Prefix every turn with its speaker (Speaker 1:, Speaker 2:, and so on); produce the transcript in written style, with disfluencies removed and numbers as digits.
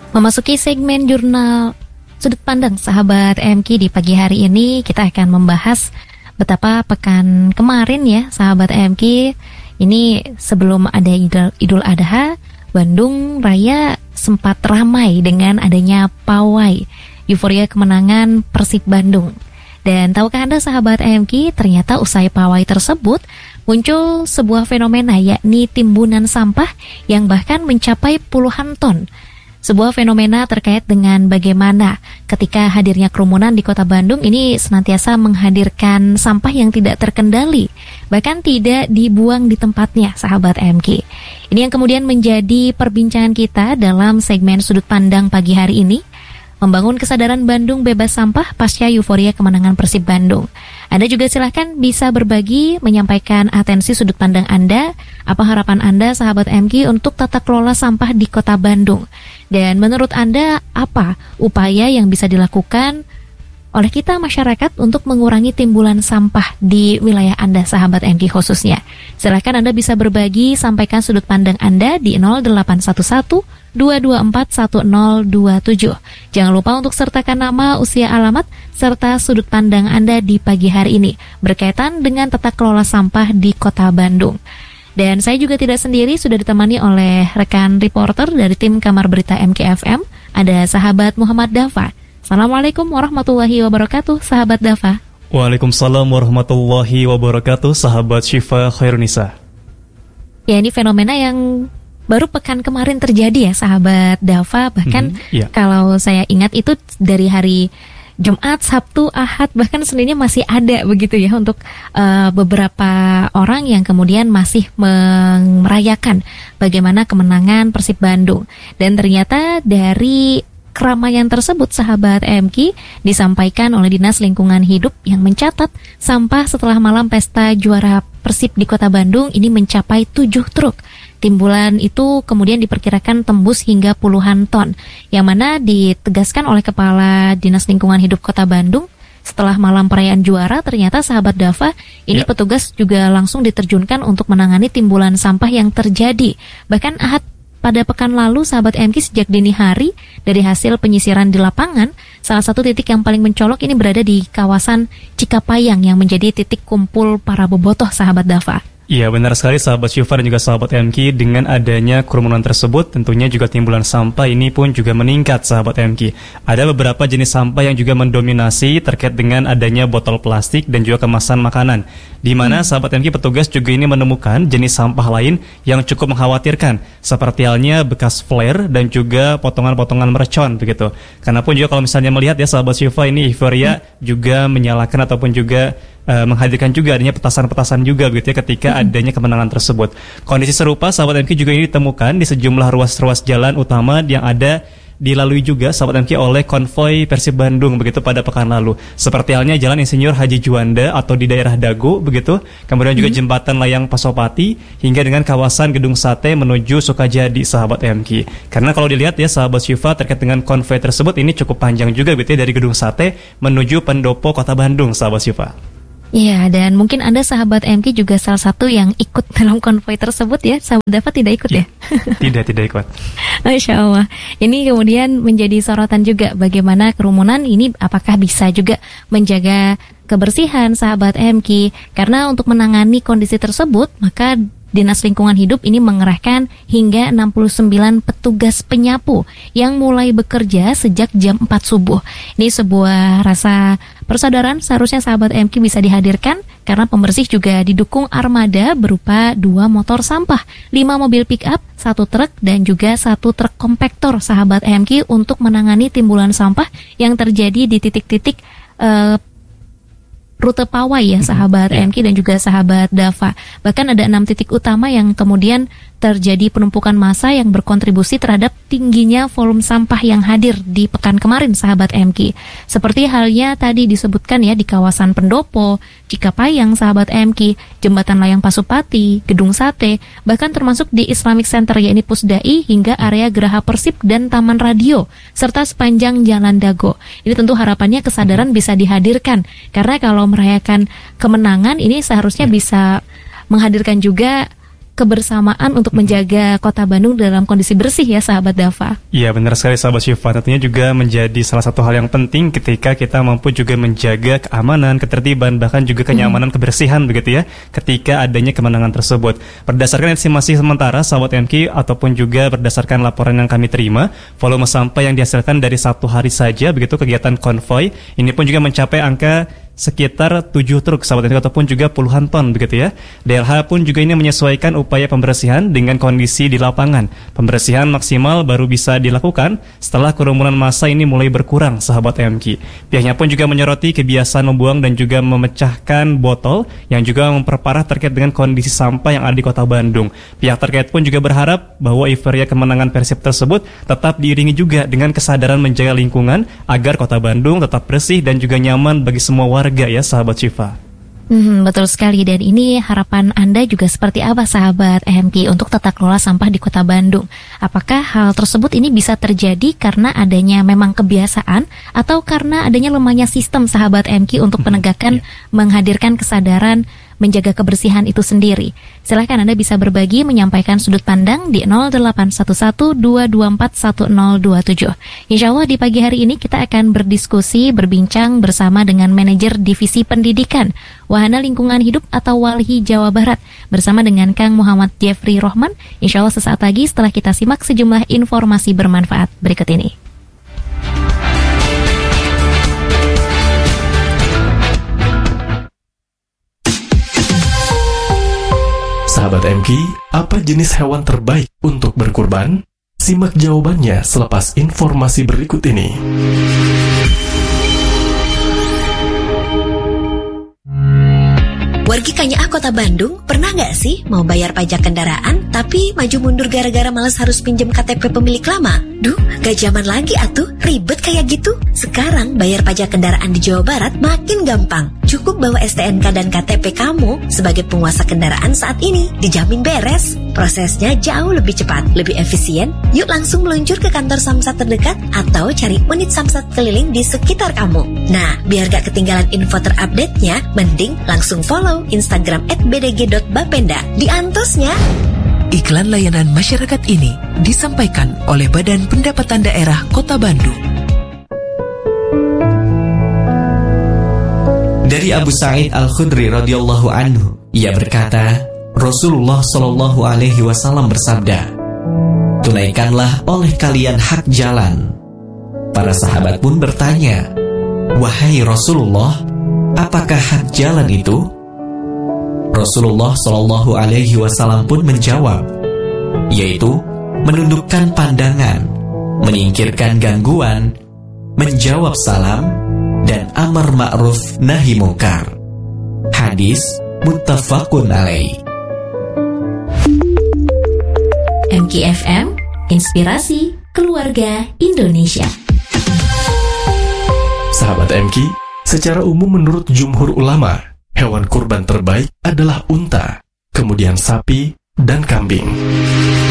Speaker 1: Memasuki segmen jurnal Sudut Pandang Sahabat MQ di pagi hari ini, kita akan membahas betapa pekan kemarin ya Sahabat MQ. Ini sebelum ada Idul Adha, Bandung Raya sempat ramai dengan adanya pawai euforia kemenangan Persib Bandung. Dan tahukah Anda Sahabat MQ, ternyata usai pawai tersebut muncul sebuah fenomena, yakni timbunan sampah yang bahkan mencapai puluhan ton. Sebuah fenomena terkait dengan bagaimana ketika hadirnya kerumunan di kota Bandung ini senantiasa menghadirkan sampah yang tidak terkendali, bahkan tidak dibuang di tempatnya, Sahabat MQ. Ini yang kemudian menjadi perbincangan kita dalam segmen Sudut Pandang pagi hari ini, membangun kesadaran Bandung bebas sampah pasca euforia kemenangan Persib Bandung. Anda juga silahkan bisa berbagi, menyampaikan atensi sudut pandang Anda, apa harapan Anda Sahabat MQ untuk tata kelola sampah di kota Bandung. Dan menurut Anda, apa upaya yang bisa dilakukan oleh kita masyarakat untuk mengurangi timbulan sampah di wilayah Anda Sahabat MQ khususnya. Silahkan Anda bisa berbagi, sampaikan sudut pandang Anda di 0811 224 1027. Jangan lupa untuk sertakan nama, usia, alamat, serta sudut pandang Anda di pagi hari ini berkaitan dengan tata kelola sampah di kota Bandung. Dan saya juga tidak sendiri, sudah ditemani oleh rekan reporter dari tim Kamar Berita MKFM, ada Sahabat Muhammad Dafa. Assalamualaikum warahmatullahi wabarakatuh, Sahabat Dafa.
Speaker 2: Waalaikumsalam warahmatullahi wabarakatuh, Sahabat Syifa Khairunisa.
Speaker 1: Ya, ini fenomena yang baru pekan kemarin terjadi ya, Sahabat Dafa. Bahkan kalau saya ingat itu dari hari Jumat, Sabtu, Ahad, bahkan Seninnya masih ada begitu ya untuk beberapa orang yang kemudian masih merayakan bagaimana kemenangan Persib Bandung. Dan ternyata dari keramaian tersebut Sahabat MQ disampaikan oleh Dinas Lingkungan Hidup yang mencatat sampah setelah malam pesta juara Persib di kota Bandung ini mencapai 7 truk. Timbulan itu kemudian diperkirakan tembus hingga puluhan ton, yang mana ditegaskan oleh Kepala Dinas Lingkungan Hidup Kota Bandung. Setelah malam perayaan juara, ternyata Sahabat Dafa, ini petugas juga langsung diterjunkan untuk menangani timbulan sampah yang terjadi. Bahkan Ahad pada pekan lalu, Sahabat MQ, sejak dini hari dari hasil penyisiran di lapangan, salah satu titik yang paling mencolok ini berada di kawasan Cikapayang yang menjadi titik kumpul para bobotoh, Sahabat Dafa.
Speaker 2: Iya, benar sekali Sahabat Syifa dan juga Sahabat MQ. Dengan adanya kerumunan tersebut, tentunya juga timbulan sampah ini pun juga meningkat, Sahabat MQ. Ada beberapa jenis sampah yang juga mendominasi terkait dengan adanya botol plastik dan juga kemasan makanan, di mana Sahabat MQ petugas juga ini menemukan jenis sampah lain yang cukup mengkhawatirkan, seperti halnya bekas flare dan juga potongan-potongan mercon begitu. Karena pun juga kalau misalnya melihat ya Sahabat Syifa, ini euforia juga menyalakan ataupun juga menghadirkan juga adanya petasan-petasan juga begitu ya ketika adanya kemenangan tersebut. Kondisi serupa Sahabat MQ juga ini ditemukan di sejumlah ruas-ruas jalan utama yang ada dilalui juga Sahabat MQ oleh konvoi Persib Bandung begitu pada pekan lalu. Seperti halnya Jalan Insinyur Haji Juanda atau di daerah Dago begitu. Kemudian juga Jembatan Layang Pasopati hingga dengan kawasan Gedung Sate menuju Sukajadi, Sahabat MQ. Karena kalau dilihat ya Sahabat Syifa, terkait dengan konvoi tersebut ini cukup panjang juga begitu ya, dari Gedung Sate menuju Pendopo Kota Bandung, Sahabat Syifa.
Speaker 1: Iya, dan mungkin Anda Sahabat MQ juga salah satu yang ikut dalam konvoi tersebut ya. Sahabat Dafa tidak ikut ya?
Speaker 2: Tidak ikut.
Speaker 1: Masya Allah. Ini kemudian menjadi sorotan juga bagaimana kerumunan ini apakah bisa juga menjaga kebersihan Sahabat MQ. Karena untuk menangani kondisi tersebut, maka Dinas Lingkungan Hidup ini mengerahkan hingga 69 petugas penyapu yang mulai bekerja sejak jam 4 subuh. Ini sebuah rasa persaudaraan seharusnya Sahabat MQ bisa dihadirkan karena pembersih juga didukung armada berupa 2 motor sampah, 5 mobil pick up, 1 truk dan juga 1 truk kompaktor Sahabat MQ untuk menangani timbulan sampah yang terjadi di titik-titik rute pawai ya Sahabat MQ dan juga Sahabat Dafa. Bahkan ada 6 titik utama yang kemudian terjadi penumpukan massa yang berkontribusi terhadap tingginya volume sampah yang hadir di pekan kemarin Sahabat MQ. Seperti halnya tadi disebutkan ya di kawasan Pendopo, Cikapayang Sahabat MQ, Jembatan Layang Pasupati, Gedung Sate, bahkan termasuk di Islamic Center yakni Pusdai hingga area Geraha Persib dan Taman Radio serta sepanjang Jalan Dago. Ini tentu harapannya kesadaran bisa dihadirkan karena kalau merayakan kemenangan ini seharusnya bisa menghadirkan juga kebersamaan untuk menjaga Kota Bandung dalam kondisi bersih ya sahabat Dava.
Speaker 2: Iya benar sekali sahabat Syifa, tentunya juga menjadi salah satu hal yang penting ketika kita mampu juga menjaga keamanan, ketertiban, bahkan juga kenyamanan, kebersihan begitu ya, ketika adanya kemenangan tersebut. Berdasarkan estimasi sementara sahabat MK ataupun juga berdasarkan laporan yang kami terima, volume sampah yang dihasilkan dari satu hari saja begitu kegiatan konvoy ini pun juga mencapai angka sekitar 7 truk sahabat MK ataupun juga puluhan ton begitu ya. DLH pun juga ini menyesuaikan upaya pembersihan dengan kondisi di lapangan. Pembersihan maksimal baru bisa dilakukan setelah kerumunan massa ini mulai berkurang sahabat MK. Pihaknya pun juga menyoroti kebiasaan membuang dan juga memecahkan botol yang juga memperparah terkait dengan kondisi sampah yang ada di Kota Bandung. Pihak terkait pun juga berharap bahwa euforia kemenangan Persib tersebut tetap diiringi juga dengan kesadaran menjaga lingkungan agar Kota Bandung tetap bersih dan juga nyaman bagi semua warga ya sahabat Syifa.
Speaker 1: Betul sekali, dan ini harapan Anda juga seperti apa sahabat MK untuk tata kelola sampah di Kota Bandung? Apakah hal tersebut ini bisa terjadi karena adanya memang kebiasaan atau karena adanya lemahnya sistem sahabat MK untuk penegakan menghadirkan kesadaran menjaga kebersihan itu sendiri? Silahkan Anda bisa berbagi, menyampaikan sudut pandang di 0811-224-1027. Insya Allah di pagi hari ini kita akan berdiskusi, berbincang bersama dengan manajer divisi pendidikan Wahana Lingkungan Hidup atau Walhi Jawa Barat bersama dengan Kang Muhammad Jeffrey Rohman. Insya Allah sesaat lagi setelah kita simak sejumlah informasi bermanfaat berikut ini.
Speaker 3: Sahabat MK, apa jenis hewan terbaik untuk berkurban? Simak jawabannya selepas informasi berikut ini.
Speaker 4: Wargi Kanyaah Kota Bandung, pernah nggak sih mau bayar pajak kendaraan tapi maju mundur gara-gara malas harus pinjam KTP pemilik lama? Duh, gak zaman lagi atuh, ribet kayak gitu. Sekarang bayar pajak kendaraan di Jawa Barat makin gampang. Cukup bawa STNK dan KTP kamu sebagai penguasa kendaraan saat ini, dijamin beres. Prosesnya jauh lebih cepat, lebih efisien. Yuk langsung meluncur ke kantor Samsat terdekat atau cari unit Samsat keliling di sekitar kamu. Nah, biar gak ketinggalan info terupdate-nya, mending langsung follow Instagram @bdg.bapenda. Diantosnya.
Speaker 5: Iklan layanan masyarakat ini disampaikan oleh Badan Pendapatan Daerah Kota Bandung.
Speaker 6: Dari Abu Sa'id Al-Khudri radhiyallahu anhu, ia berkata, Rasulullah Shallallahu alaihi wasallam bersabda, "Tunaikanlah oleh kalian hak jalan." Para sahabat pun bertanya, "Wahai Rasulullah, apakah hak jalan itu?" Rasulullah Shallallahu alaihi wasallam pun menjawab, yaitu menundukkan pandangan, menyingkirkan gangguan, menjawab salam, dan amar ma'ruf nahi mungkar. Hadis muttafaqun alaih.
Speaker 4: MKFM, inspirasi keluarga Indonesia.
Speaker 3: Sahabat MK, secara umum menurut jumhur ulama, hewan kurban terbaik adalah unta, kemudian sapi, dan kambing.